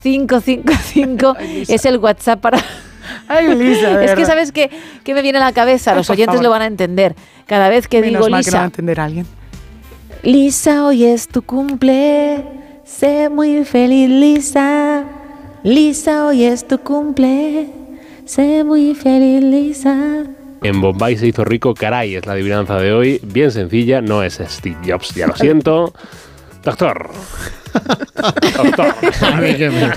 555 es el WhatsApp para... Ay, Lisa, es que ¿sabes qué me viene a la cabeza? Los oyentes lo van a entender. Cada vez que Menos digo mal Lisa... que lo va a entender alguien. Lisa, hoy es tu cumple, sé muy feliz, Lisa. Lisa, hoy es tu cumple, sé muy feliz, Lisa. En Bombay se hizo rico, caray, es la adivinanza de hoy. Bien sencilla, no es Steve Jobs, ya lo siento. Doctor. A ver,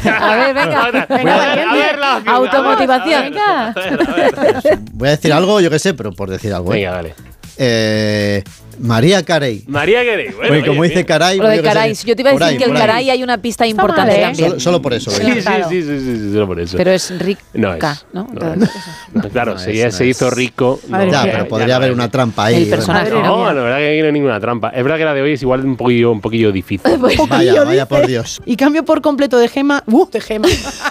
venga. Automotivación, venga. Voy a decir algo, yo qué sé, pero por decir algo. Venga, dale. María Carey. María Carey. Bueno, como dice Caray. Lo de Caray. Yo te iba a decir que el Caray hay una pista importante también. Solo por eso. Sí, solo por eso. Pero es rica, ¿no? Claro, si ella se hizo rico... Ya, pero podría haber una trampa ahí. El personaje. No, la verdad que aquí no hay ninguna trampa. Es verdad que la de hoy es igual un poquillo difícil. Vaya por Dios. Y cambio por completo de Gema. De Gema.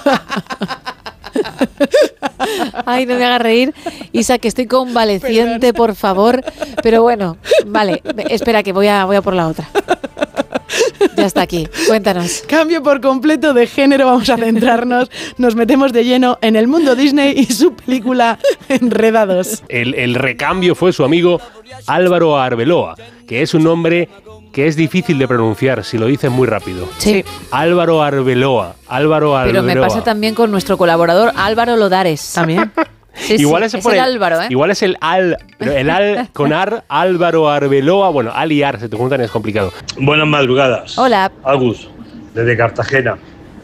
Ay, no me hagas reír. Isa, que estoy convaleciente, por favor. Pero bueno, vale. Espera, que voy a por la otra. Ya está aquí. Cuéntanos. Cambio por completo de género. Vamos a centrarnos. Nos metemos de lleno en el mundo Disney y su película Enredados. El recambio fue su amigo Álvaro Arbeloa, que es un nombre que es difícil de pronunciar si lo dices muy rápido. Sí. Álvaro Arbeloa. Pero me pasa también con nuestro colaborador Álvaro Lodares. También. Sí, igual es el Álvaro, ¿eh? Igual es el al con ar, Álvaro Arbeloa. Bueno, al y ar se te juntan y es complicado. Buenas madrugadas. Hola. Agus, desde Cartagena.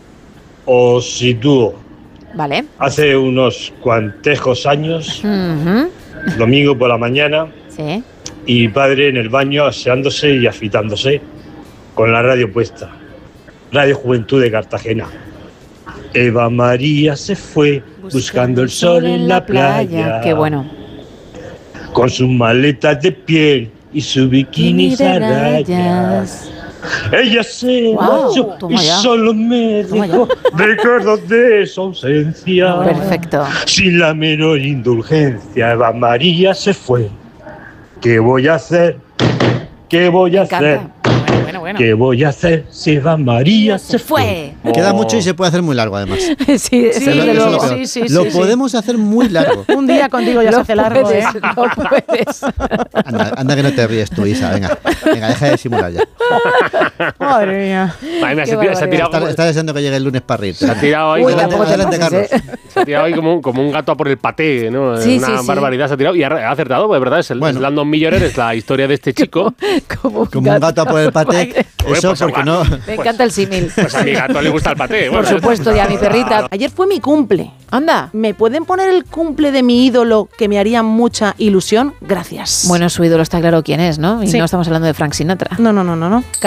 Os sitúo. Vale. Hace unos cuantejos años, domingo por la mañana, sí. Y mi padre en el baño aseándose y afitándose con la radio puesta. Radio Juventud de Cartagena. Eva María se fue buscando el sol en la playa. Qué bueno. Con sus maletas de piel y su bikini a rayas. Ella se marchó y solo me dejó recuerdos de su ausencia. Perfecto. Sin la menor indulgencia, Eva María se fue. ¿Qué voy a hacer? ¿Qué voy a hacer? Bueno. ¿Qué voy a hacer si Eva María se fue? Queda mucho y se puede hacer muy largo, además. Sí, Lo podemos hacer muy largo. Un día contigo ya se hace largo, ¿eh? No puedes. Anda que no te ríes tú, Isa. Venga, deja de simular ya. Madre mía. Se ha tirado. Está deseando que llegue el lunes para reírte. Se ha tirado ahí. Adelante, Carlos. Se ha tirado ahí como un gato a por el paté, ¿no? Una barbaridad se ha tirado y ha acertado, de verdad. Es el Landon Millionaire, es la historia de este chico. Como un gato a por el paté. Eso pues porque no. Me encanta el símil. Pues a mi gato le gusta el paté. Por supuesto, y a mi perrita. Ayer fue mi cumple. Anda. ¿Me pueden poner el cumple de mi ídolo que me haría mucha ilusión? Gracias. Bueno, su ídolo está claro quién es, ¿no? Y no estamos hablando de Frank Sinatra. No.